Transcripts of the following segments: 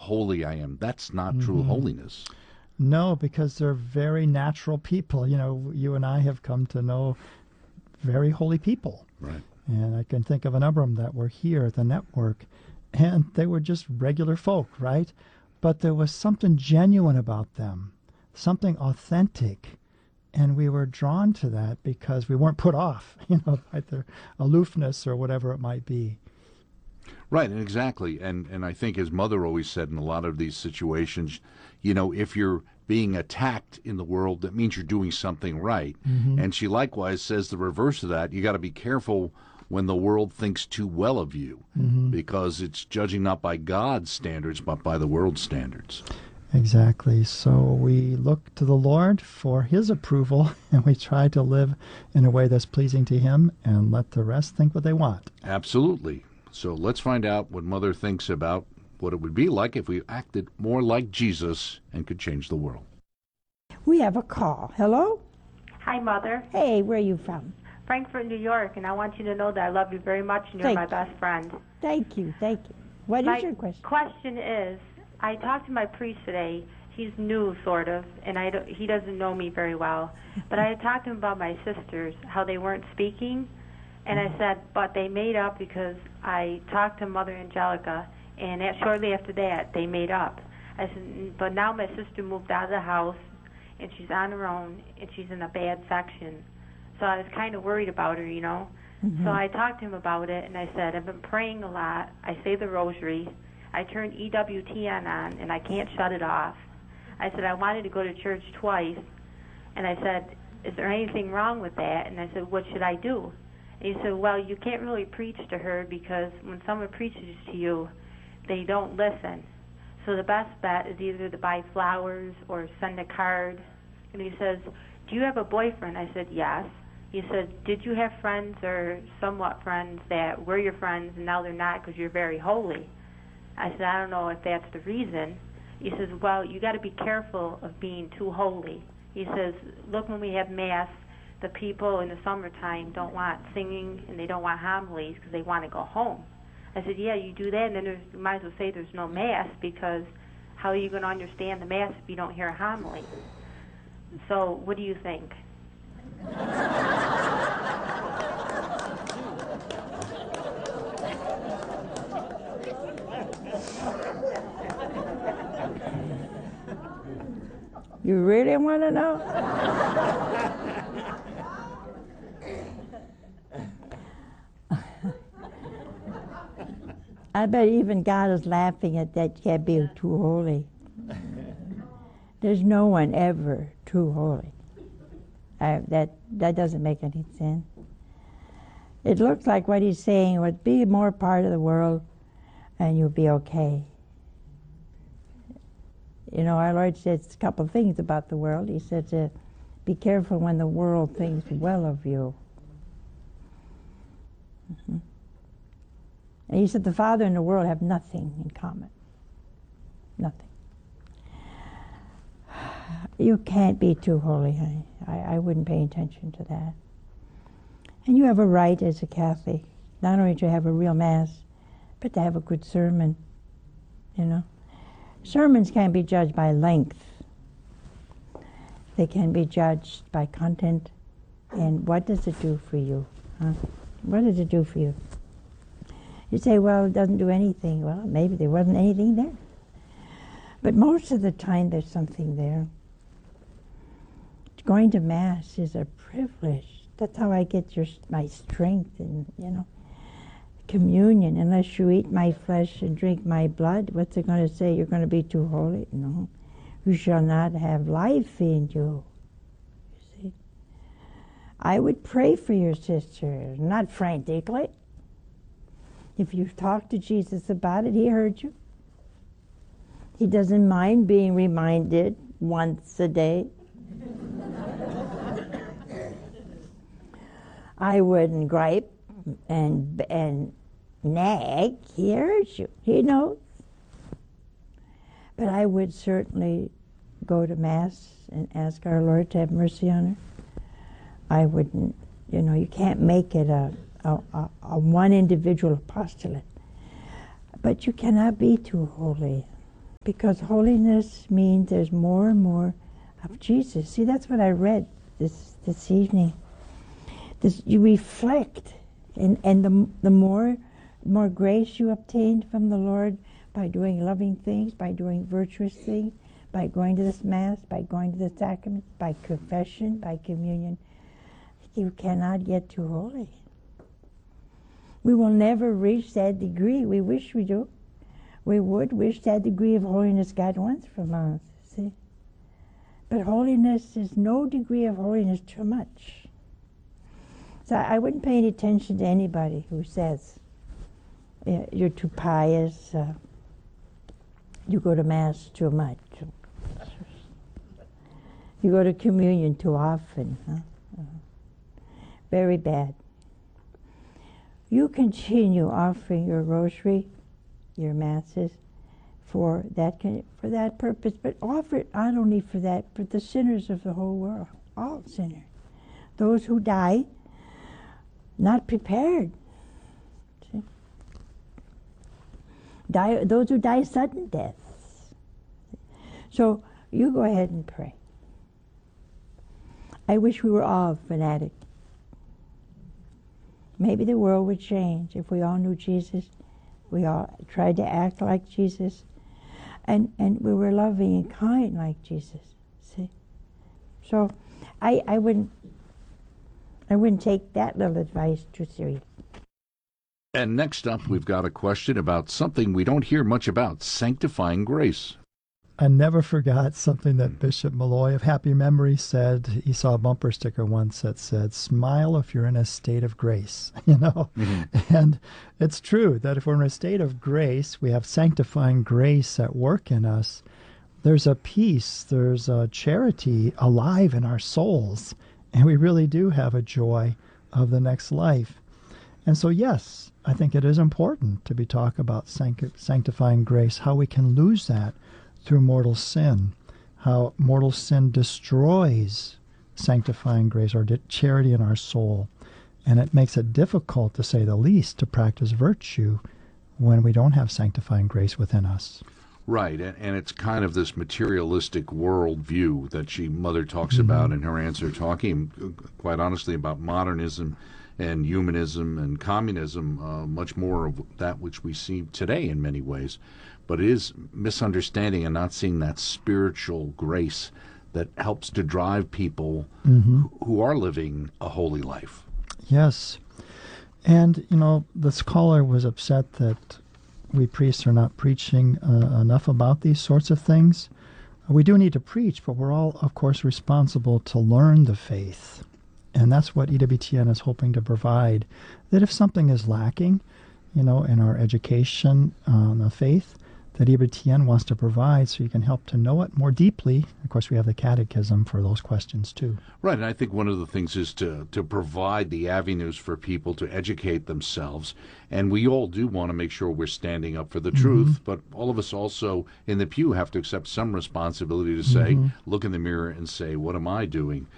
holy I am. That's not true holiness. No, because they're very natural people. You know, you and I have come to know very holy people. Right. And I can think of a number of them that were here at the network, and they were just regular folk, right? But there was something genuine about them, something authentic, and we were drawn to that because we weren't put off, by their aloofness or whatever it might be. Right, exactly. And I think his mother always said in a lot of these situations, if you're being attacked in the world, that means you're doing something right. And she likewise says the reverse of that. You got to be careful when the world thinks too well of you, because it's judging not by God's standards, but by the world's standards. Exactly. So we look to the Lord for his approval, and we try to live in a way that's pleasing to him and let the rest think what they want. Absolutely. So let's find out what Mother thinks about what it would be like if we acted more like Jesus and could change the world. We have a call. Hello? Hi, Mother. Hey, where are you from? Frankfurt, New York, and I want you to know that I love you very much and you're my best friend. Thank you. What is your question? My question is, I talked to my priest today. He's new, sort of, and he doesn't know me very well. But I had talked to him about my sisters, how they weren't speaking. And I said, but they made up because I talked to Mother Angelica, and shortly after that, they made up. I said, but now my sister moved out of the house, and she's on her own, and she's in a bad section. So I was kind of worried about her, So I talked to him about it, and I said, I've been praying a lot. I say the rosary. I turned EWTN on, and I can't shut it off. I said, I wanted to go to church twice, and I said, is there anything wrong with that? And I said, what should I do? And he said, well, you can't really preach to her because when someone preaches to you, they don't listen. So the best bet is either to buy flowers or send a card. And he says, do you have a boyfriend? I said, yes. He said, did you have friends or somewhat friends that were your friends and now they're not because you're very holy? I said, I don't know if that's the reason. He says, well, you got to be careful of being too holy. He says, look, when we have Mass, the people in the summertime don't want singing and they don't want homilies because they want to go home. I said, yeah, you do that, and then you might as well say there's no Mass, because how are you going to understand the Mass if you don't hear a homily? So what do you think? You really want to know? I bet even God is laughing at that. You can't be too holy. There's no one ever too holy. That doesn't make any sense. It looks like what he's saying was be more part of the world and you'll be okay. Our Lord says a couple of things about the world. He said be careful when the world thinks well of you. And he said the Father and the world have nothing in common. Nothing. You can't be too holy, honey. I wouldn't pay attention to that. And you have a right as a Catholic, not only to have a real Mass, but to have a good sermon, Sermons can't be judged by length. They can be judged by content. And what does it do for you? Huh? What does it do for you? You say, well, it doesn't do anything. Well, maybe there wasn't anything there. But most of the time there's something there. Going to Mass is a privilege. That's how I get my strength and, communion. Unless you eat my flesh and drink my blood, what's it going to say? You're going to be too holy? No. You shall not have life in you. You see? I would pray for your sister, not frantically. If you talk to Jesus about it, he heard you. He doesn't mind being reminded once a day. I wouldn't gripe and nag. He hears you. He knows. But I would certainly go to Mass and ask our Lord to have mercy on her. I wouldn't, you can't make it a one individual apostolate. But you cannot be too holy, Because holiness means there's more and more of Jesus. See, that's what I read this evening. You reflect, and the more grace you obtain from the Lord by doing loving things, by doing virtuous things, by going to this Mass, by going to the sacrament, by confession, by communion, you cannot get too holy. We will never reach that degree. We wish we do. We would wish that degree of holiness God wants from us, see? But holiness is no degree of holiness too much. So I wouldn't pay any attention to anybody who says, you're too pious, you go to Mass too much, you go to communion too often. Very bad. You continue offering your rosary, your Masses, for that purpose, but offer it not only for that, but the sinners of the whole world, all sinners, those who die not prepared. See? Those who die sudden deaths. So you go ahead and pray. I wish we were all fanatics. Maybe the world would change if we all knew Jesus, we all tried to act like Jesus, and we were loving and kind like Jesus. See? So I wouldn't take that little advice too seriously. And next up, we've got a question about something we don't hear much about, sanctifying grace. I never forgot something that Bishop Malloy of happy memory said. He saw a bumper sticker once that said, "Smile if you're in a state of grace," Mm-hmm. And it's true that if we're in a state of grace, we have sanctifying grace at work in us. There's a peace, there's a charity alive in our souls, and we really do have a joy of the next life. And so, yes, I think it is important to be talking about sanctifying grace, how we can lose that through mortal sin, how mortal sin destroys sanctifying grace or charity in our soul. And it makes it difficult, to say the least, to practice virtue when we don't have sanctifying grace within us. Right, and it's kind of this materialistic worldview that Mother talks Mm-hmm. about in her answer, talking quite honestly about modernism and humanism and communism, much more of that which we see today in many ways. But it is misunderstanding and not seeing that spiritual grace that helps to drive people Mm-hmm. who are living a holy life. Yes. And, this caller was upset that we priests are not preaching enough about these sorts of things. We do need to preach, but we're all, of course, responsible to learn the faith. And that's what EWTN is hoping to provide, that if something is lacking, in our education on the faith, that EWTN wants to provide so you can help to know it more deeply. Of course, we have the catechism for those questions, too. Right, and I think one of the things is to provide the avenues for people to educate themselves. And we all do want to make sure we're standing up for the truth, but all of us also in the pew have to accept some responsibility to say, look in the mirror and say, what am I doing?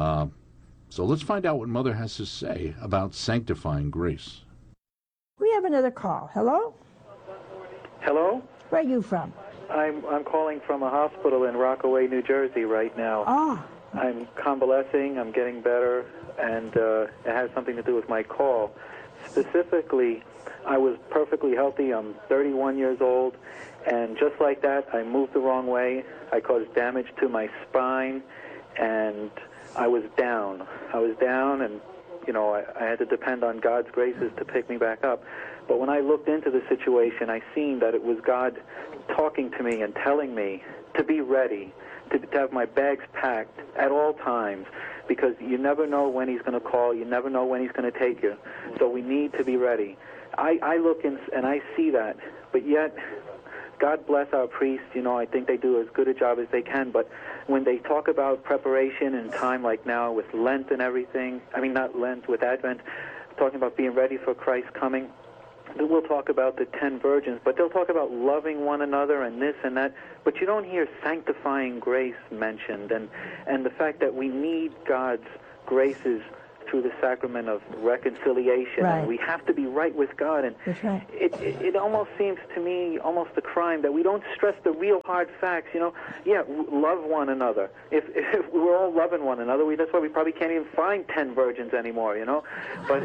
So let's find out what Mother has to say about sanctifying grace. We have another call. Hello? Hello? Where are you from? I'm calling from a hospital in Rockaway, New Jersey right now. Oh. I'm convalescing, I'm getting better, and it has something to do with my call. Specifically, I was perfectly healthy. I'm 31 years old, and just like that, I moved the wrong way. I caused damage to my spine, and I was down. And I had to depend on God's graces to pick me back up. But when I looked into the situation, I seen that it was God talking to me and telling me to be ready, to have my bags packed at all times, because you never know when he's going to call, you never know when he's going to take you. So we need to be ready. I look and I see that, but yet God bless our priests. I think they do as good a job as they can, but when they talk about preparation in time like now with Lent and everything, not Lent, with Advent, talking about being ready for Christ's coming, we'll talk about the 10 virgins, but they'll talk about loving one another and this and that, but you don't hear sanctifying grace mentioned, and the fact that we need God's graces through the sacrament of reconciliation. Right. And we have to be right with God. And That's right. it almost seems to me almost a crime that we don't stress the real hard facts. Love one another. If we're all loving one another, that's why we probably can't even find 10 virgins anymore, But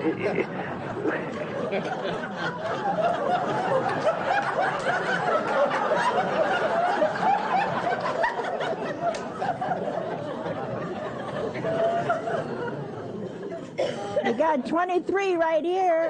You got 23 right here.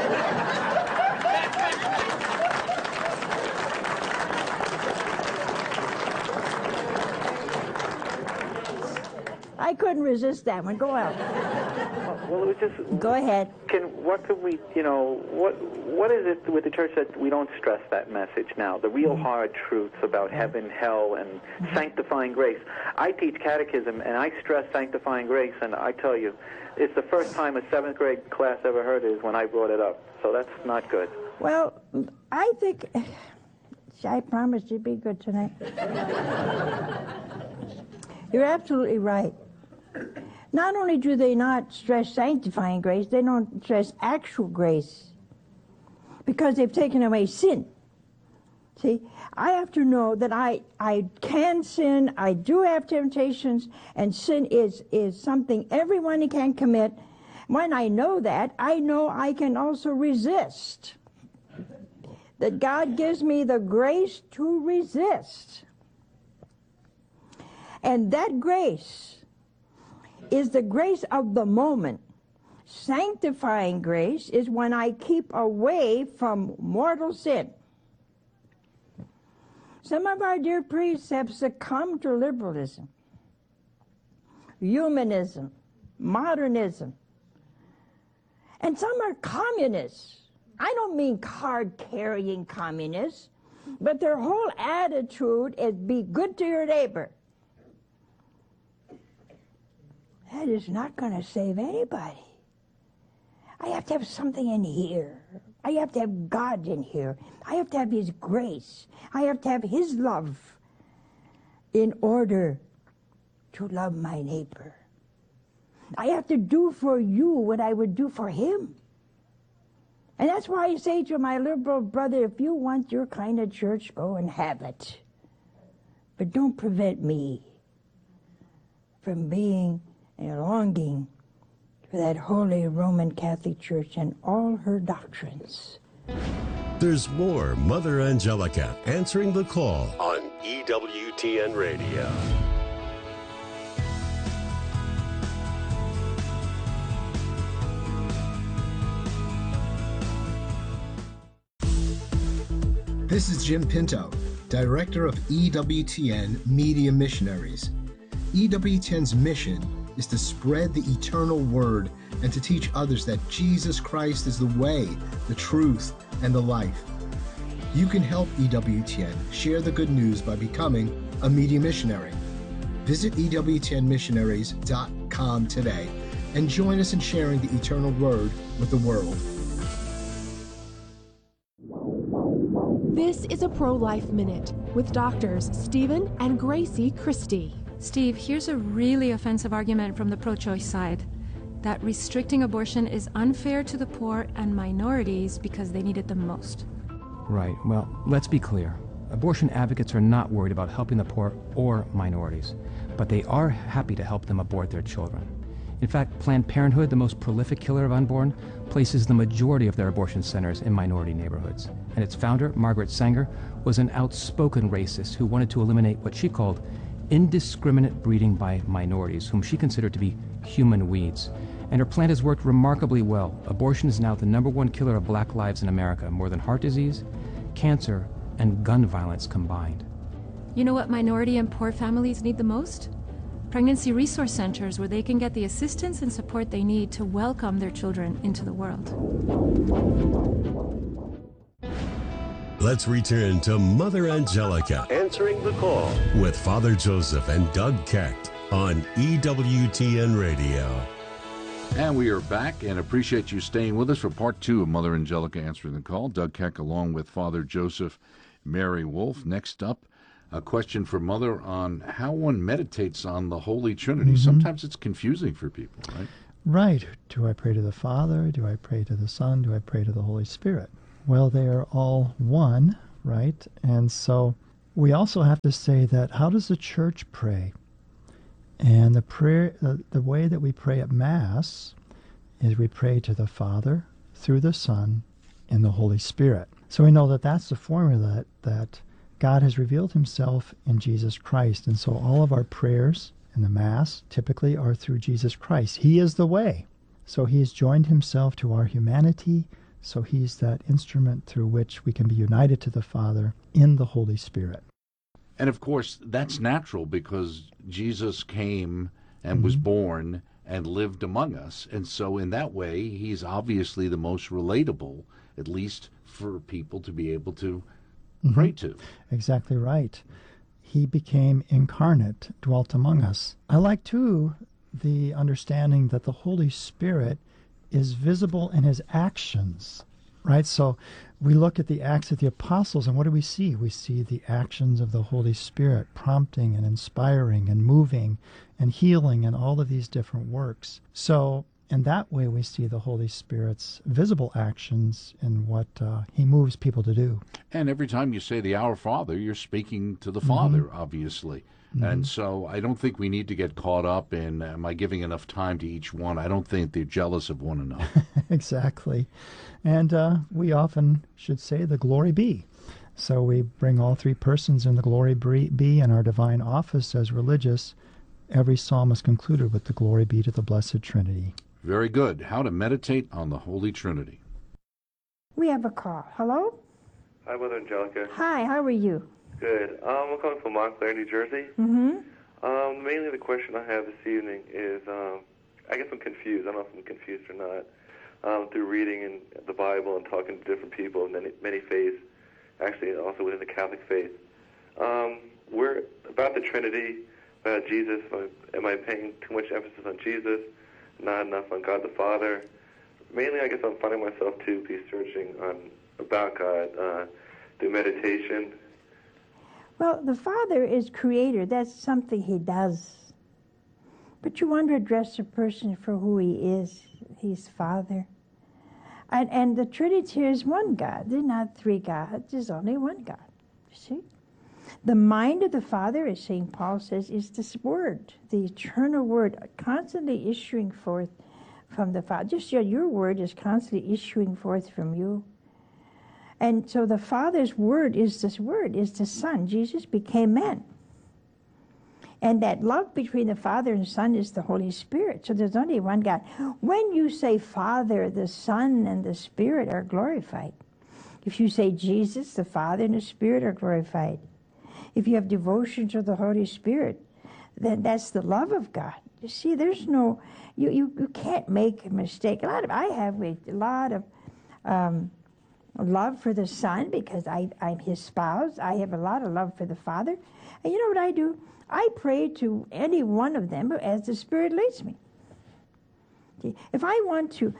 I couldn't resist that one. Go out. well, it was just. Go ahead. What could we, what is it with the church that we don't stress that message now? The real hard truths about heaven, hell, and sanctifying grace. I teach catechism, and I stress sanctifying grace, and I tell you, it's the first time a 7th grade class ever heard it is when I brought it up. So that's not good. Well, I think, I promised you'd be good tonight. You're absolutely right. Not only do they not stress sanctifying grace, they don't stress actual grace because they've taken away sin. See, I have to know that I can sin, I do have temptations, and sin is something everyone can commit. When I know that, I know I can also resist. That God gives me the grace to resist. And that grace is the grace of the moment. Sanctifying grace is when I keep away from mortal sin. Some of our dear priests have succumbed to liberalism, humanism, modernism, and some are communists. I don't mean card-carrying communists, but their whole attitude is be good to your neighbor. That is not going to save anybody. I have to have something in here. I have to have God in here. I have to have His grace. I have to have His love in order to love my neighbor. I have to do for you what I would do for him. And that's why I say to my liberal brother, if you want your kind of church, go and have it. But don't prevent me from being and longing for that holy Roman Catholic Church and all her doctrines. There's more Mother Angelica answering the call on EWTN Radio. This is Jim Pinto, Director of EWTN Media Missionaries. EWTN's mission is to spread the eternal word and to teach others that Jesus Christ is the way, the truth, and the life. You can help EWTN share the good news by becoming a media missionary. Visit EWTNmissionaries.com today and join us in sharing the eternal word with the world. This is a Pro-Life Minute with doctors Stephen and Gracie Christie. Steve, here's a really offensive argument from the pro-choice side, that restricting abortion is unfair to the poor and minorities because they need it the most. Right. Well, let's be clear. Abortion advocates are not worried about helping the poor or minorities, but they are happy to help them abort their children. In fact, Planned Parenthood, the most prolific killer of unborn, places the majority of their abortion centers in minority neighborhoods. And its founder, Margaret Sanger, was an outspoken racist who wanted to eliminate what she called indiscriminate breeding by minorities, whom she considered to be human weeds. And her plan has worked remarkably well. Abortion is now the #1 killer of black lives in America, more than heart disease, cancer, and gun violence combined. You know what minority and poor families need the most? Pregnancy resource centers where they can get the assistance and support they need to welcome their children into the world. Let's return to Mother Angelica answering the call with Father Joseph and Doug Kecht on EWTN Radio. And we are back and appreciate you staying with us for part 2 of Mother Angelica Answering the Call. Doug Keck along with Father Joseph Mary Wolf. Next up, a question for Mother on how one meditates on the Holy Trinity. Sometimes it's confusing for people, right? Right. Do I pray to the Father? Do I pray to the Son? Do I pray to the Holy Spirit? Well, they are all one, right? And so we also have to say that how does the church pray? And the way that we pray at Mass is we pray to the Father through the Son and the Holy Spirit. So we know that that's the formula that God has revealed himself in Jesus Christ. And so all of our prayers in the Mass typically are through Jesus Christ. He is the way. So he's joined himself to our humanity. So he's that instrument through which we can be united to the Father in the Holy Spirit. And of course, that's natural because Jesus came and was born and lived among us. And so in that way, he's obviously the most relatable, at least for people to be able to pray to. Exactly right. He became incarnate, dwelt among us. I like, too, the understanding that the Holy Spirit is visible in his actions, right? So we look at the Acts of the Apostles, and what do we see? We see the actions of the Holy Spirit prompting and inspiring and moving and healing and all of these different works. So in that way, we see the Holy Spirit's visible actions in what he moves people to do. And every time you say the Our Father, you're speaking to the Father, obviously. And so I don't think we need to get caught up in, am I giving enough time to each one? I don't think they're jealous of one another. Exactly. And we often should say the glory be. So we bring all three persons in the glory be in our divine office as religious. Every psalm is concluded with the glory be to the Blessed Trinity. Very good. How to meditate on the Holy Trinity. We have a call. Hello? Hi, Mother Angelica. Hi, how are you? Good. I'm calling from Montclair, New Jersey. Mainly the question I have this evening is, I guess I'm confused. I don't know if I'm confused or not. Through reading in the Bible and talking to different people of many faiths, actually also within the Catholic faith. We're about the Trinity, about Jesus. Am I paying too much emphasis on Jesus, not enough on God the Father? Mainly, I guess I'm finding myself to be searching about God through meditation. Well, the Father is creator. That's something he does. But you want to address a person for who he is. He's Father. And the Trinity is one God. There's not three gods. There's only one God. You see? The mind of the Father, as St. Paul says, is this Word, the eternal Word, constantly issuing forth from the Father. Just your Word is constantly issuing forth from you. And so the Father's Word is this Word, is the Son. Jesus became man. And that love between the Father and Son is the Holy Spirit. So there's only one God. When you say Father, the Son, and the Spirit are glorified. If you say Jesus, the Father and the Spirit are glorified. If you have devotion to the Holy Spirit, then that's the love of God. You see, there's no, you can't make a mistake. I have a lot of love for the Son because I'm his spouse. I have a lot of love for the Father. And you know what I do? I pray to any one of them as the Spirit leads me. If I want to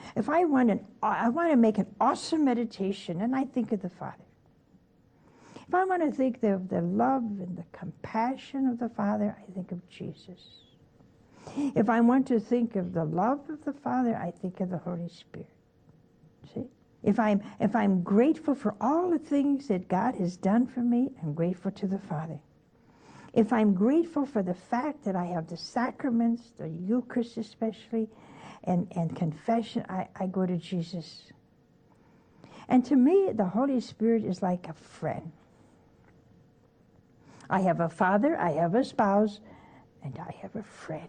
make an awesome meditation, and I think of the Father. If I want to think of the love and the compassion of the Father, I think of Jesus. If I want to think of the love of the Father, I think of the Holy Spirit. See? If I'm grateful for all the things that God has done for me, I'm grateful to the Father. If I'm grateful for the fact that I have the sacraments, the Eucharist especially, and confession, I go to Jesus. And to me, the Holy Spirit is like a friend. I have a father, I have a spouse, and I have a friend.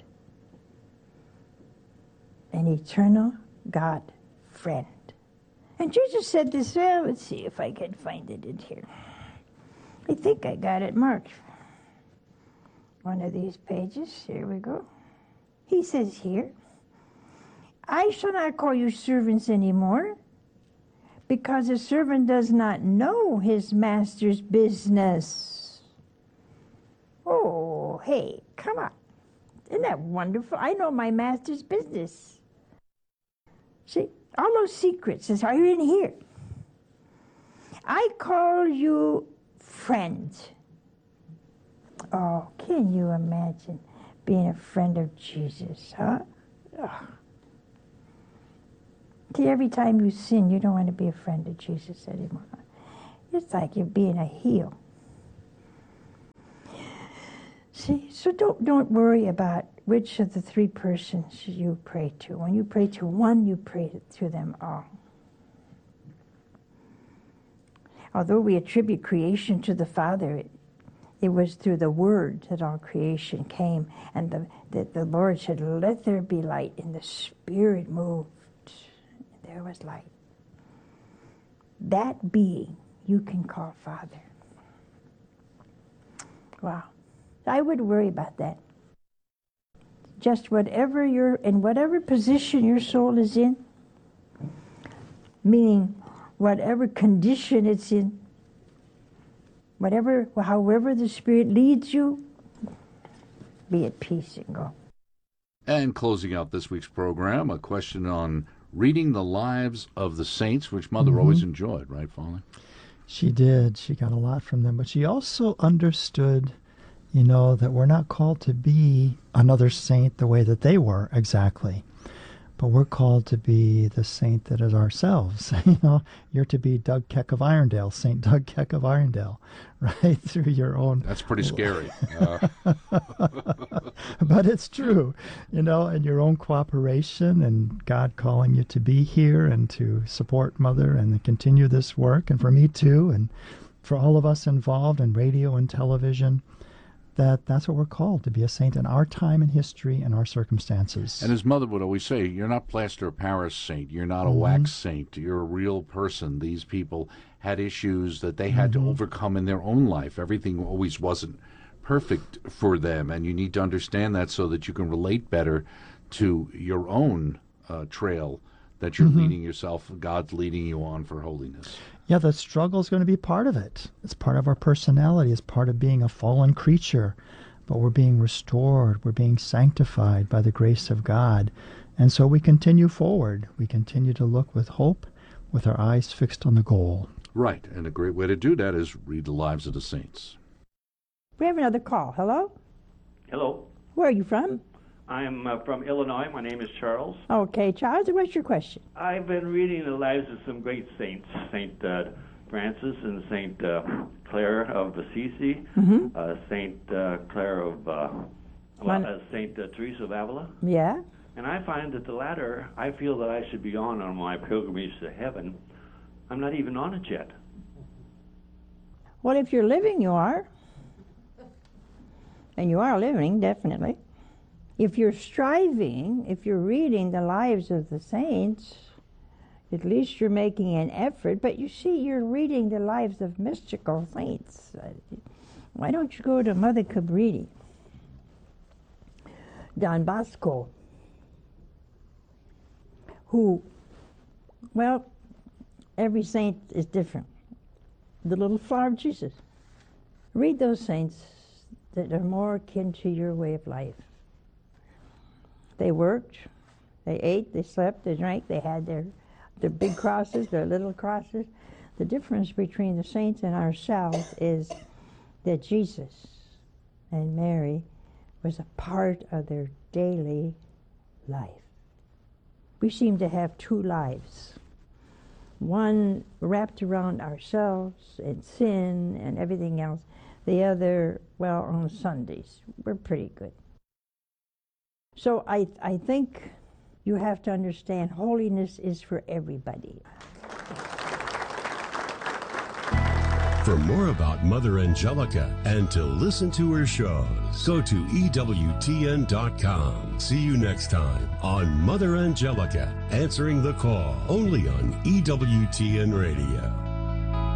An eternal God friend. And Jesus said this, well, let's see if I can find it in here. I think I got it marked. One of these pages, here we go. He says here, I shall not call you servants anymore, because a servant does not know his master's business. Oh, hey, come on. Isn't that wonderful? I know my master's business. See, all those secrets are in here. I call you friend. Oh, can you imagine being a friend of Jesus, huh? Oh, See, every time you sin, you don't want to be a friend of Jesus anymore. It's like you're being a heel. See, so don't worry about which of the three persons you pray to. When you pray to one, you pray to them all. Although we attribute creation to the Father, it was through the Word that all creation came, and that the Lord said, "Let there be light," and the Spirit moved. There was light. That being you can call Father. Wow. I would worry about that. Just whatever position your soul is in, meaning whatever condition it's in, however the Spirit leads you, be at peace and go. And closing out this week's program, a question on reading the lives of the saints, which Mother always enjoyed, right, Father? She did. She got a lot from them. But she also understood, that we're not called to be another saint the way that they were exactly. But we're called to be the saint that is ourselves. You're to be Doug Keck of Irondale, St. Doug Keck of Irondale, right? Through your own... That's pretty scary. But it's true, and your own cooperation and God calling you to be here and to support Mother and to continue this work, and for me too, and for all of us involved in radio and television. That's what we're called, to be a saint in our time in history and our circumstances. And as Mother would always say, you're not plaster of Paris saint. You're not a wax saint. You're a real person. These people had issues that they had to overcome in their own life. Everything always wasn't perfect for them, and you need to understand that so that you can relate better to your own trail that you're leading yourself, God's leading you on for holiness. Yeah, the struggle is going to be part of it. It's part of our personality. It's part of being a fallen creature. But we're being restored. We're being sanctified by the grace of God. And so we continue forward. We continue to look with hope, with our eyes fixed on the goal. Right, and a great way to do that is read the lives of the saints. We have another call. Hello? Hello. Where are you from? I'm from Illinois. My name is Charles. Okay, Charles, what's your question? I've been reading the lives of some great saints, St. Francis and St. Clare of Assisi, St. Clare of St. Teresa of Avila. Yeah. And I find that the latter, I feel that I should be on my pilgrimage to heaven. I'm not even on it yet. Well, if you're living, you are. And you are living, definitely. If you're striving, if you're reading the lives of the saints, at least you're making an effort. But you see, you're reading the lives of mystical saints. Why don't you go to Mother Cabrini, Don Bosco, who, well, every saint is different. The little flower of Jesus. Read those saints that are more akin to your way of life. They worked, they ate, they slept, they drank, they had their big crosses, their little crosses. The difference between the saints and ourselves is that Jesus and Mary was a part of their daily life. We seem to have two lives. One wrapped around ourselves and sin and everything else. The other, well, on Sundays, we're pretty good. So I think you have to understand holiness is for everybody. For more about Mother Angelica and to listen to her shows, go to EWTN.com. See you next time on Mother Angelica, Answering the Call, only on EWTN Radio.